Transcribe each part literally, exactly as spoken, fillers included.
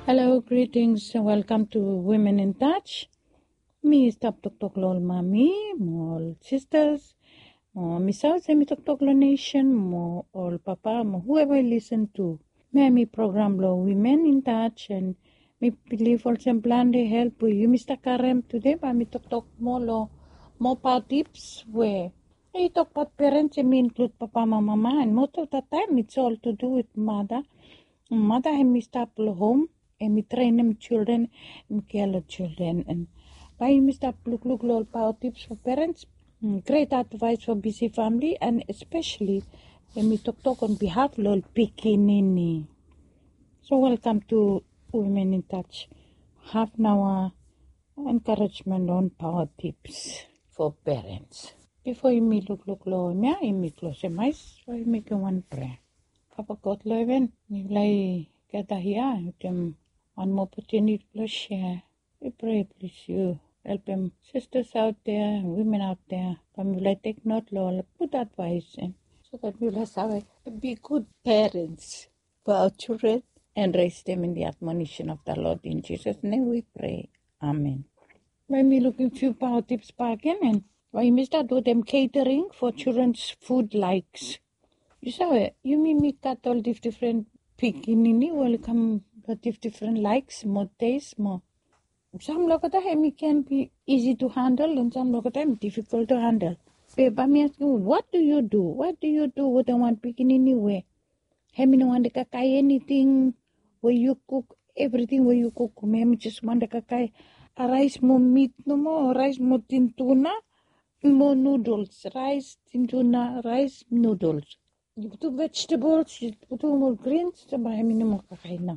Hello, greetings, and welcome to Women in Touch. Me stop tok tok lol mami, mo sisters, mo misaw semi tok tok lo nation, mo all papa, mo whoever listen to. Me me program lo Women in Touch and me believe also plan to help you Mister Karem today ba me tok tok mo lo mo pa tips where I talk about parents and me include papa mama and most of the time it's all to do with mother. Mother and me stop lo home. And we train them children, and we care of children. And by Mister Look Look Lol Power Tips for Parents, great advice for busy family, and especially when we talk talk on behalf Lol Pikinini. So welcome to Women in Touch. Half an hour encouragement on power tips for parents. Before you meet Look Look Lol, me I meet close my so I make one prayer. Papa God Leuven, you lay get here, them. One more opportunity to share. We pray, please, you help them, sisters out there, women out there. Come, will take note, Lord, put advice in, so that we will have be good parents for our children and raise them in the admonition of the Lord. In Jesus' name we pray. Amen. When we look at few power tips back in, and when we start with them catering for children's food likes. You saw you mean me cut all these different pikinini will come with different likes, more taste, more. Some look at the can be easy to handle and some look at them difficult to handle. But me asking, what do you do? What do you do with the one pikinini way? Hemi no want to kakai anything where you cook everything where you cook. Me just want to kakai a rice more meat no more, rice more tin tuna, more noodles, rice tin tuna, rice noodles. You put vegetables, you put more greens, so I mean, no more kakai now.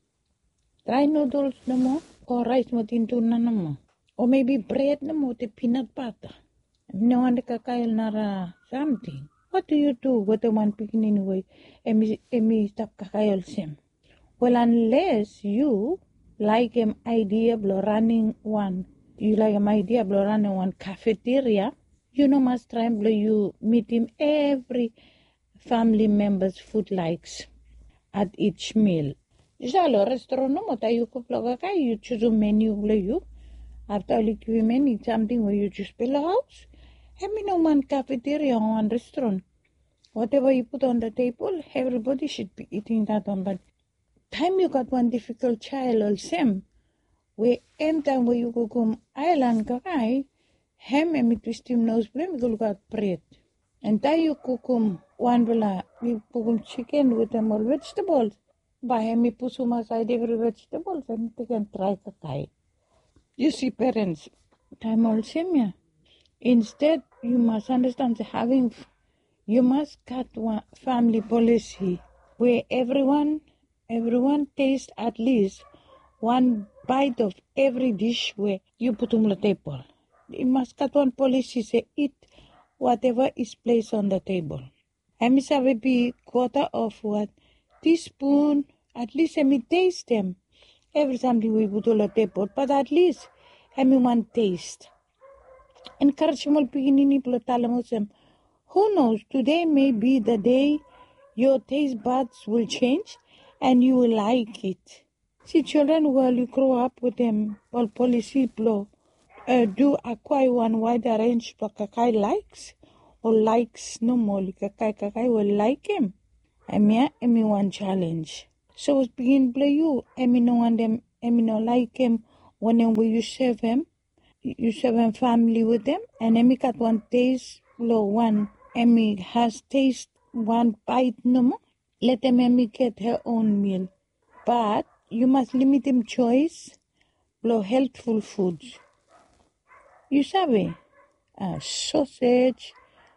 Dry noodles no more, or rice mo tin tuna no more. Or maybe bread no more, the peanut butter. No one kakai nara something. What do you do with the one picking anyway? Emi emi stop kakai sim. Well, unless you like an idea of running one, you like an idea of running one cafeteria, you know must try and you meet him every family member's food likes at each meal. Jalo restaurant no mota you cook loga you choose a menu you. After like women eat something where you just build a house. Have me no one cafeteria or one restaurant. Whatever you put on the table, everybody should be eating that on. But time you got one difficult child or same, where anytime where you go come island kakai, hem and me twist him nose blame go look at bread. And then you cook um one villa, you cook chicken with them all vegetables. By me pusuma side every vegetables and they can try kakai. You see parents, time all same yeah. Instead, you must understand having, you must cut one family policy where everyone, everyone tastes at least one bite of every dish where you put on the table. You must cut one policy, say eat whatever is placed on the table. I miss a be quarter of what teaspoon, at least I mean taste them. Every something we put on the table, but at least I mean one taste. Encourage small beginning people. Who knows? Today may be the day your taste buds will change, and you will like it. See, children, while you grow up with them, well, policy blow, uh, do acquire one wide range of kakai likes or likes no more. Kakai kakai will like him. I mean, I mean one challenge. So it's begin play you. I mean, no one them. I mean, no like him when then will you serve him. You serve a family with them, and Emmy got one taste, low one. Emmy has taste one bite no more. Let them Emmy get her own meal, but you must limit them choice, blow healthful foods. You sabe, uh, sausage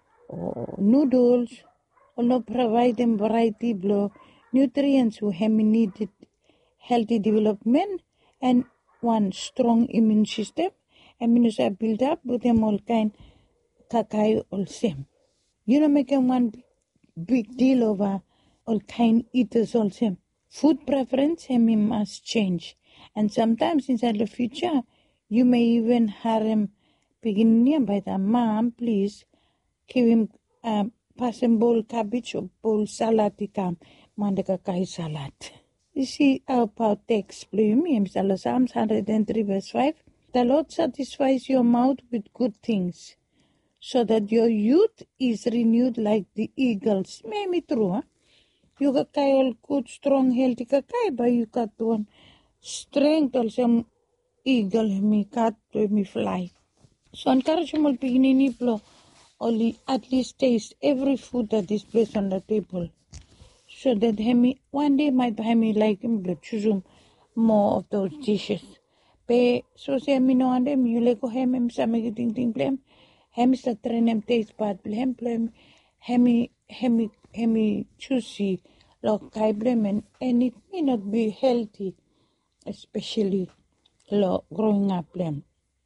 or noodles, or no provide them variety, blow nutrients who have needed healthy development and one strong immune system. I mean, I build up with them all kind kakai all same. You know, make them one big deal over all kind eaters all same. Food preference, I mean, must change. And sometimes inside the future, you may even have him beginning by the mom, please give him uh, pass him bowl cabbage or bowl salad, man the kakai salad. You see about text, me, Psalms one hundred three verse five. The Lord satisfies your mouth with good things, so that your youth is renewed like the eagles. Maybe true, huh? You got all good, strong, healthy kakai, but you got one strength also eagle me cat me fly. So encourage them all beginning blow only at least taste every food that is placed on the table. So that hemi one day might hemi like him blood choose more of those dishes. Pe so say me no ande me you like hem him some ting ting blem. Hem is the train him taste bad blem blem hemi hemi hemi choosy look kai blem and, and it may not be healthy, especially lo growing up blem.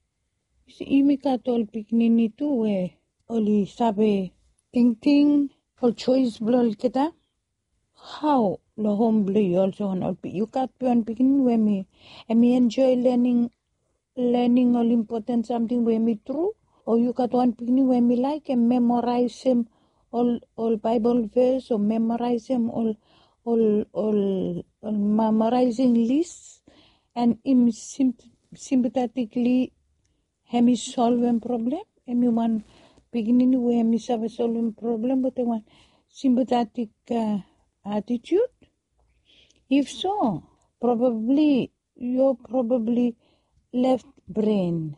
Si imi ka tol piknini tu we oli sabe ting ting ol choice blol kita. How lo home blue also on all you got on beginning where me and me enjoy learning learning all important something where me true or you got one beginning where me like and memorize him all all Bible verse or memorize him all all all, all memorizing lists and him sim- sympathetically hemi solve a problem hemi one beginning where hemi solve a problem but the one sympathetic uh, attitude. If so, probably you're probably left brain.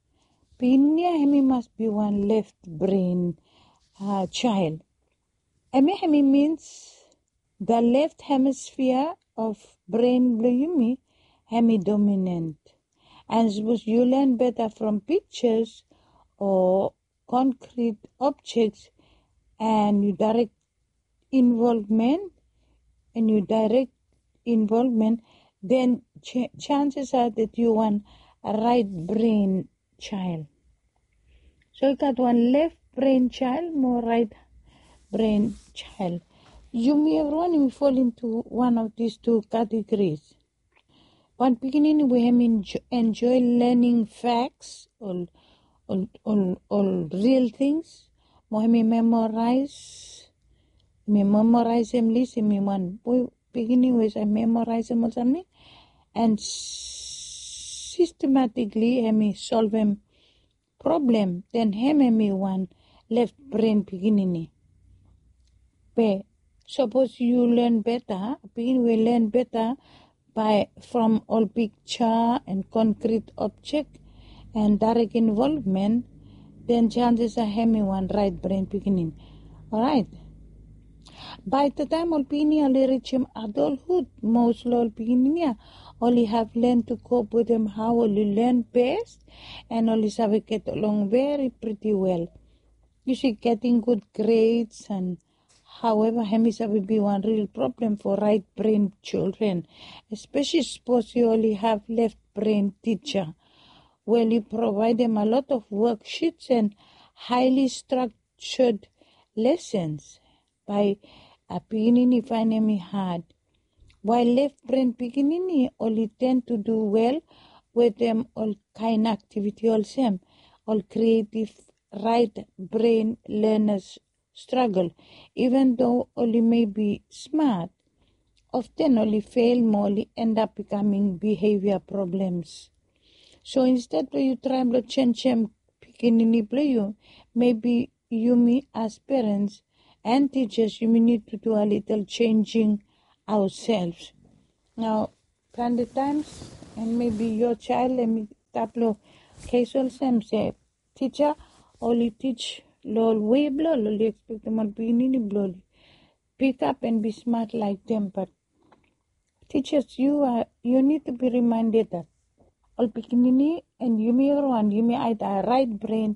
Pinya hemi must be one left brain uh, child. Hemi hemi means the left hemisphere of brain bluyumi hemi dominant. And suppose you learn better from pictures or concrete objects and you direct involvement and you direct involvement, then ch- chances are that you want a right brain child. So you got one left brain child, more right brain child. You may everyone fall into one of these two categories. One beginning we have enjoy, enjoy learning facts or, or, or, or real things. More me memorize, me memorize them list, me one beginning with I memorize them or something, and systematically me solve them problem. Then him me one left brain beginning. But suppose you learn better, begin we learn better by from all picture and concrete object and direct involvement, then chances are hemi one right brain beginning. All right. By the time all beginning only reach him adulthood, most all beginning only have learned to cope with them how only learn best and only have get along very pretty well. You see, getting good grades and however, hemisphere will be one real problem for right brain children, especially suppose you only have left brain teacher. Well, you provide them a lot of worksheets and highly structured lessons by a beginning finding hard. While left brain beginning only tend to do well with them all kind activity also, all creative right brain learners struggle, even though only may be smart, often only fail more, end up becoming behavior problems. So instead of you try to change them, beginning play you, maybe you me as parents and teachers, you may need to do a little changing ourselves. Now, from the times, and maybe your child, let me taplo case also say, teacher, only teach lol way blow, lol expect them all beginning blow. Pick up and be smart like them, but teachers, you are you need to be reminded that all beginning and you may one, you may either a right brain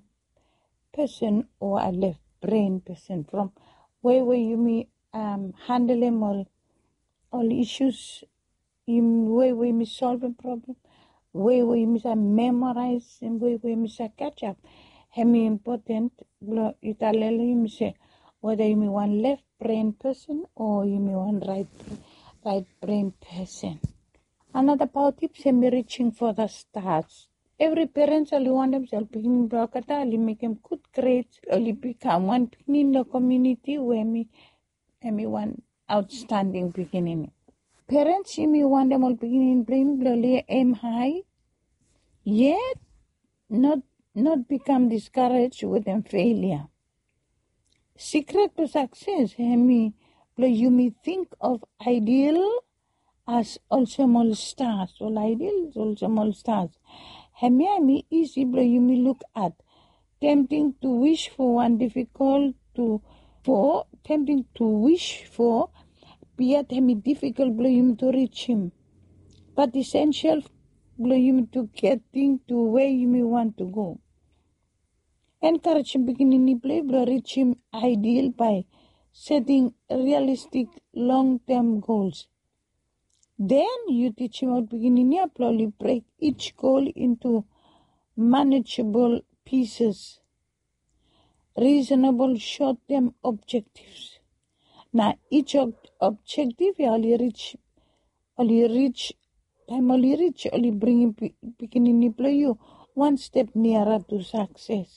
person or a left brain person from where where you may um handle them all all issues. You way we miss solve a problem, way we miss memorize, and way we miss catch up. Hemi important. You tell you say whether you may one left brain person or you may one right right brain person. Another power tips hemi reaching for the stars. Every parent only want themselves beginning brokata, only make them good grades, only become one beginning in the community where me, me one outstanding beginning. Parents, you want them all beginning blame, blowly aim high, yet not not become discouraged with them failure. Secret to success, hemi, you may think of ideal as also small stars, or ideal also small stars. Hemi, hemi, easy, you may look at, tempting to wish for one, difficult to for, tempting to wish for, yet hemi difficult, you to reach him, but essential, you to getting to where you may want to go. Encourage him beginning to play, reach him ideal by setting realistic long-term goals. Then you teach him out beginning to slowly break each goal into manageable pieces, reasonable short-term objectives. Now each ob- objective you only reach, only reach, time only reach, only bring him beginning to play you one step nearer to success.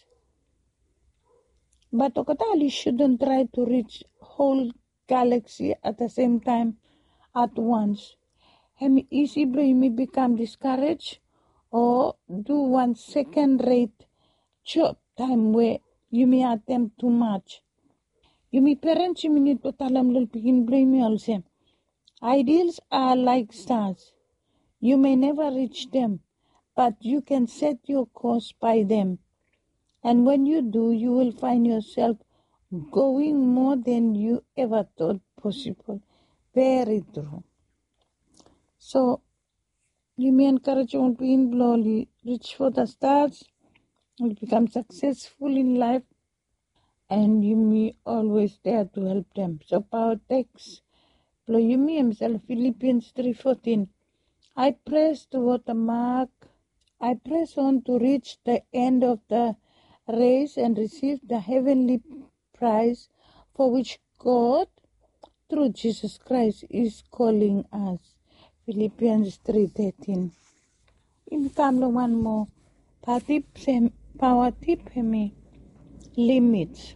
But Okatali shouldn't try to reach whole galaxy at the same time at once. Hemi easy you may become discouraged or do one second rate job time where you may attempt too much. You may parents you may need to tell them little begin blame also. Ideals are like stars. You may never reach them, but you can set your course by them. And when you do, you will find yourself going more than you ever thought possible. Very true. So, you may encourage your own being slowly, reach for the stars, and become successful in life, and you may always there to help them. So, power text, you may himself, Philippians three fourteen. I press toward the mark, I press on to reach the end of the race and receive the heavenly prize for which God, through Jesus Christ, is calling us. Philippians three thirteen. In come one more. Power tip, power tip me. Limits.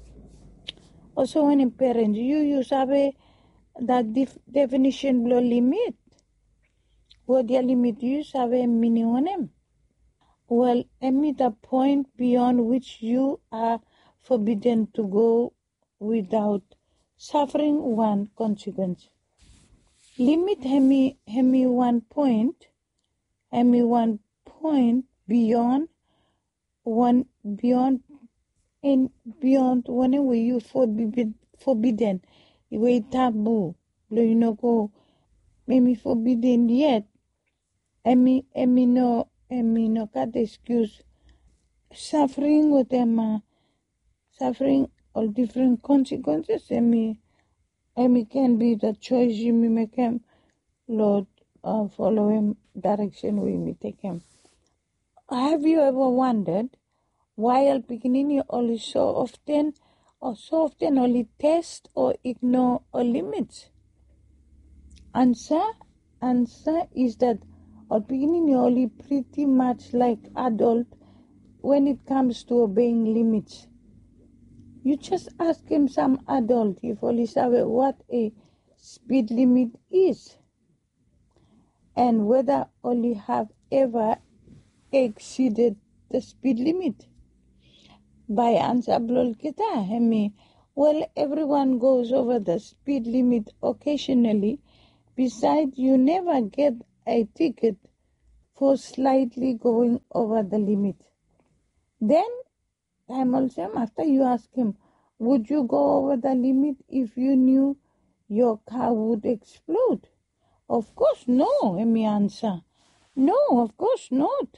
Also, when in parents, you use have that def- definition below limit. What the limit use have a minimum. Well, emit a point beyond which you are forbidden to go without suffering one consequence. Limit hemi, hemi one point, hemi one point beyond one beyond and beyond whenever you forbid, forbidden, way taboo, you know go, maybe forbidden yet, emi emi no. I mean, no got excuse. Suffering with them, uh, suffering all different consequences. I mean, I mean, can be the choice you may make him, Lord, uh, follow him direction we may take him. Have you ever wondered why Al Pekinini only so often, or so often only test or ignore or limits? Answer, answer is that or beginning only pretty much like adult when it comes to obeying limits. You just ask him some adult if only sabe what a speed limit is and whether only have ever exceeded the speed limit. By answer blol kita hemi, well, everyone goes over the speed limit occasionally. Besides, you never get a ticket for slightly going over the limit. Then, time also, after you ask him, would you go over the limit if you knew your car would explode? Of course no, Emi answer. No, of course not.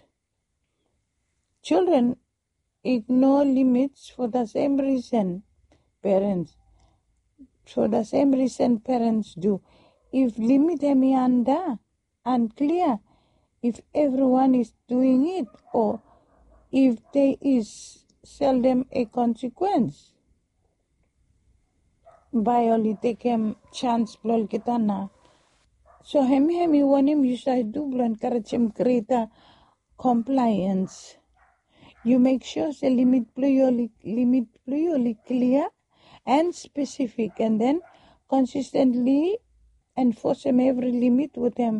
Children ignore limits for the same reason parents. For the same reason parents do. If limit Emi under unclear, if everyone is doing it or if there is seldom a consequence. By only taking chance blol kita na. So hemi hemi want him you say do encourage him greater compliance. You make sure the limit purely limit purely clear and specific, and then consistently enforce them every limit with them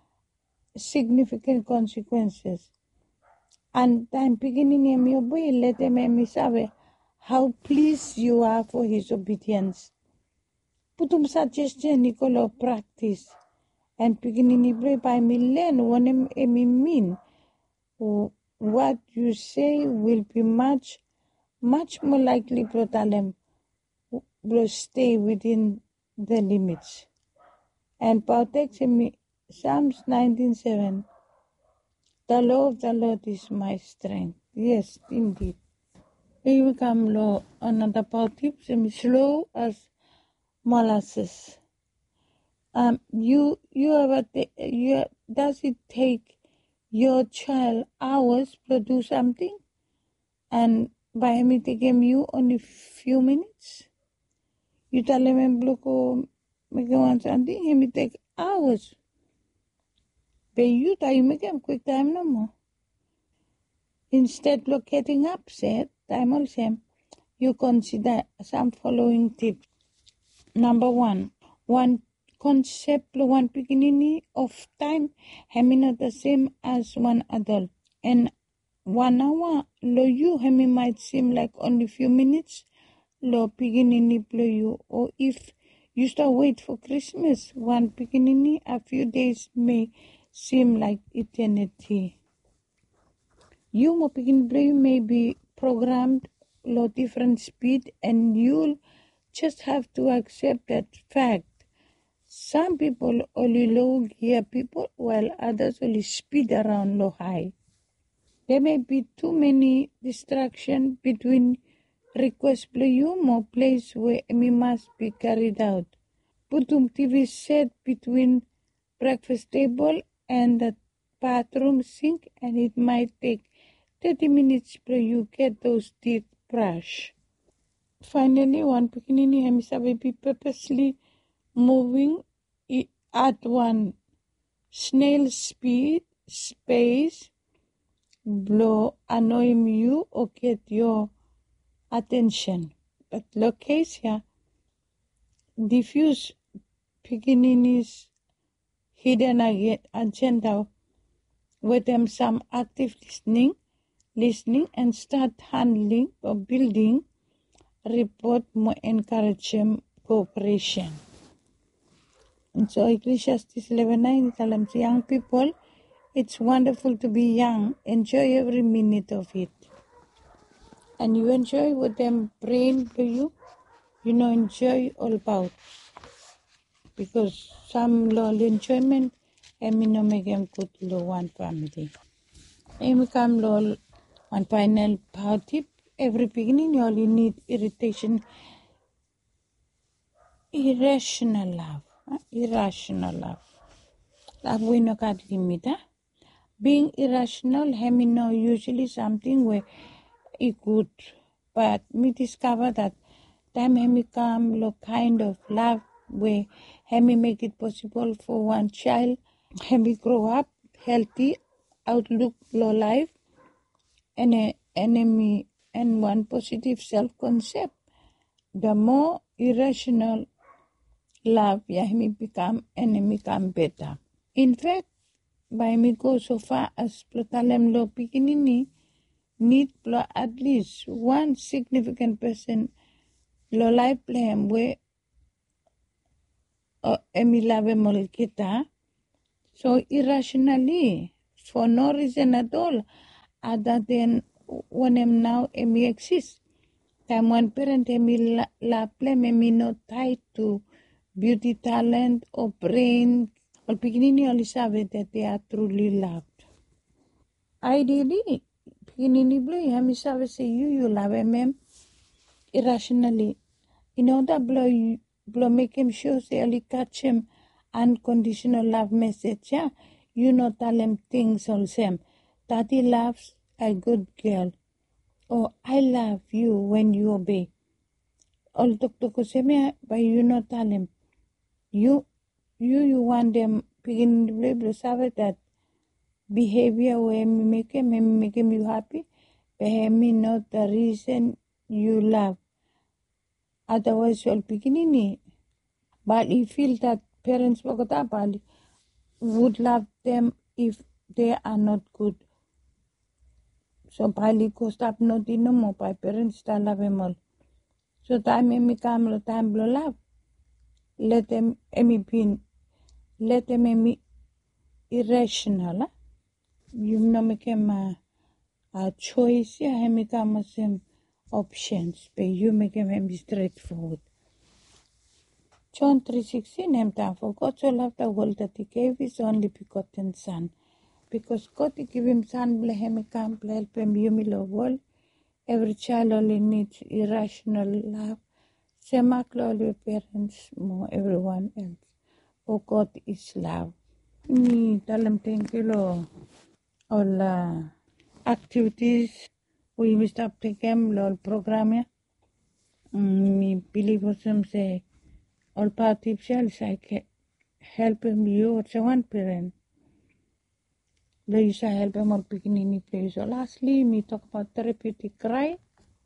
significant consequences. And time beginning em your boy, let them em sabe how pleased you are for his obedience. Putum suggestion Nicolo practice and beginning by me learn what em mean. What you say will be much, much more likely to will stay within the limits. And protect me, Psalms nineteen seven. The law of the Lord is my strength. Yes, indeed. Here we come, law. Another part tips, slow as molasses. Um, you, you ever, you, does it take your child hours to do something? And by me taking you only few minutes? You tell him, Bloko, make one something, he may take hours. But you tell you make him quick time no more. Instead of getting upset, time also, you consider some following tips. Number one, one concept, one beginning of time, having not the same as one adult. And one hour, lo you, hemi might seem like only few minutes, lo beginning lo you. Or if you start wait for Christmas, one beginning, a few days may seem like eternity. You mo begin you may be programmed lo different speed, and you'll just have to accept that fact. Some people only low gear people, while others only speed around low high. There may be too many distractions between request play you more place where we must be carried out. Putum T V set between breakfast table and the bathroom sink, and it might take thirty minutes for you get those teeth brushed. Finally, one pequenini hemisabe be purposely moving at one snail speed, space, blow, annoy you or get your attention. But locatia, diffuse pequenini's hidden agenda with them some active listening, listening and start handling or building report more encourage them cooperation. And so Ecclesiastes eleven nine tells them, young people, it's wonderful to be young. Enjoy every minute of it. And you enjoy what them bring to you, you know, enjoy all about. Because some little enjoyment, and me no make them good to one family. And we come lol one final power tip. Every beginning, you only need irritation, irrational love. Huh? Irrational love. Love we no got limit. Huh? Being irrational, hemi no usually something where it could, but me discover that time hemi come lo kind of love where hemi make it possible for one child hemi grow up healthy outlook lo life and a enemy and one positive self-concept. The more irrational love yeah hemi become enemy become better. In fact, by me go so far as plotalem lo pikinini need plo at least one significant person lo life plan where uh, emi lave mol kita. So irrationally, for no reason at all, other than when I'm now emi exists. Time one parent emi la, la play emi not tied to beauty, talent, or brain, or beginning only sabe that they are truly loved. Ideally, beginning blue, hemi sabe say you you love him irrationally. In order blow you blow make him sure say only catch him unconditional love message, yeah. You know tell him things all same. Daddy loves a good girl. Or I love you when you obey. All talk to say but you not tell him. You you you want them begin to say that behavior where make him make him you happy, but him not the reason you love. Otherwise you'll beginning. But you feel that parents Bogotá would love them if they are not good. So Bali ko stop not in no more by parents that love them all. So time emi come lo time blow love. Let them emi be let them emi irrational. You know make them a, a choice yeah emi come some options but you make them emi straightforward. John three sixteen him time for God so loved the world that he gave his only begotten son. Because God give him son, bless him, come, help him, you me love all. Every child only needs irrational love. Same all your parents, more everyone else. Oh, God is love. Me tell him thank you, Lord. All uh, activities we will stop taking all program. Yeah? Mm, me believe what some say. All party shells I can help him. You or one parent. Please help them all beginning place. So lastly, me talk about therapeutic cry.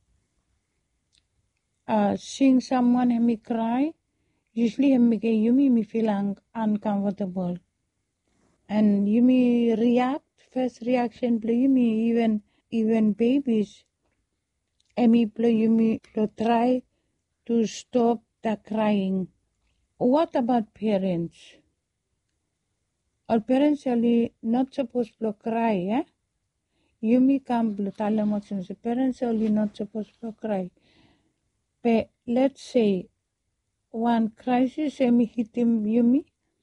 Uh, seeing someone and me cry, usually me get you me feel un- uncomfortable, and you me react. First reaction, play you me even even babies. And me play you me try to stop the crying. What about parents? Our parents are not supposed to cry, yeah? You me come tell emotions. Parents are not supposed to cry. But let's say one crisis emi hit him, you me,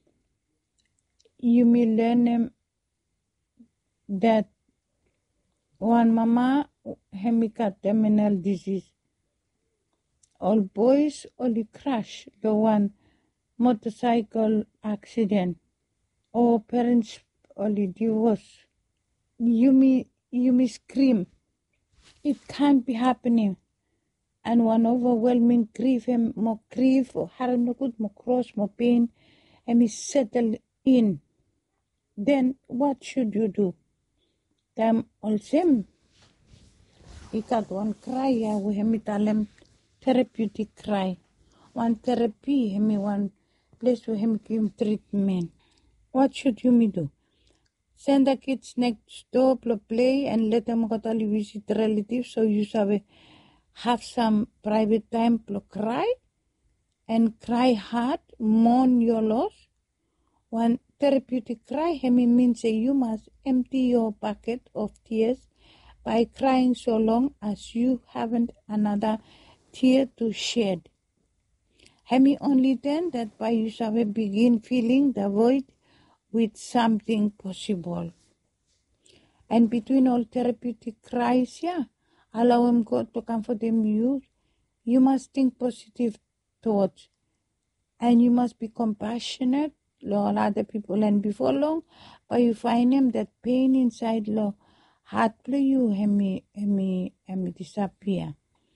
you me learn him that one mama hemi got terminal disease. All boys only crash the one motorcycle accident. Or parents only divorce. You me you me scream. It can't be happening. And one overwhelming grief and more grief or harm no good, more cross, more pain, and me settle in. Then what should you do? Them all same. He got one cry, yeah, we have me tell him therapeutic cry. One therapy, me one place where him give treatment. What should you me do? Send the kids next door to play and let them go to visit relatives so you have, have some private time to cry and cry hard, mourn your loss. One therapeutic cry, hemi means that you must empty your bucket of tears by crying so long as you haven't another tear to shed. Hemi only then that by you shall begin filling the void with something possible. And between all therapeutic cries, yeah, allow him God to comfort him. You, you must think positive thoughts, and you must be compassionate to other people. And before long, but you find him that pain inside lo heart play you hemi hemi hemi disappear.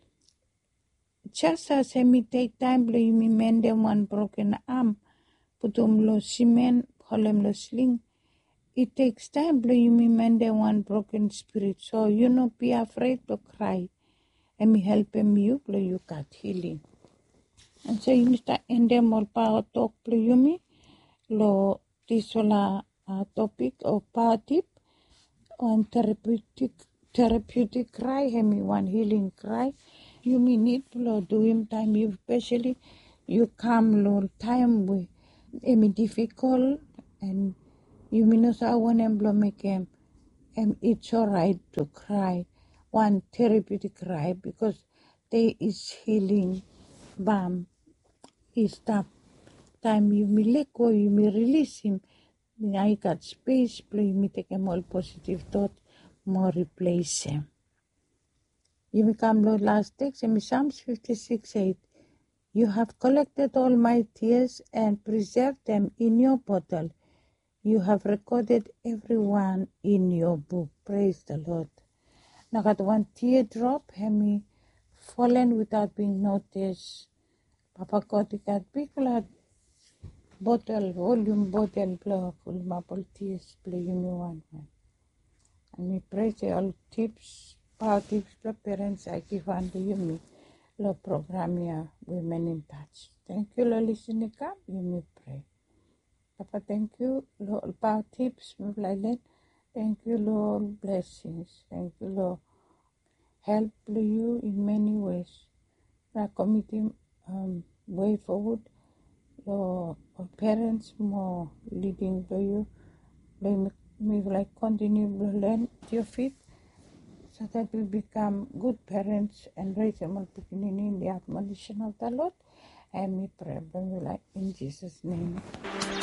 Just as hemi take time play you me mend them one broken arm, put um lo cement, holem lo sling. It takes time play you me mend them one broken spirit. So you not be afraid to cry. And me help him you play you got healing. And so you start end them all power talk play you me. Lo tisola uh, topic or power tip on therapeutic therapeutic cry, hemi one healing cry. You may need to do him time you especially you come lo time with hemi difficult and you may not say one emblo make him and it's alright to cry one therapeutic cry because there is healing balm is stop time you may let go, you may release him. I got space, play me take him all positive thought, more replace him. You may come Lord last text, and Psalms fifty-six eight. You have collected all my tears and preserved them in your bottle. You have recorded every one in your book. Praise the Lord. Now got one teardrop, hemi fallen without being noticed. Papa God got big blood. Bottle, volume bottle, blow, full maple tears, play you me one man. And me pray to all tips, power tips, the parents I give unto you me, lo program ya Women in Touch. Thank you, lo listening, come, you me pray. Papa, thank you, Lord, power tips, Mavlailen. Thank you, Lord, blessings. Thank you, Lord. Help you in many ways. Our committee um, way forward. Your parents more leading to you. They may like continue to learn at your feet so that we become good parents and raise them up in the admonition of the Lord. And we pray, like in Jesus' name.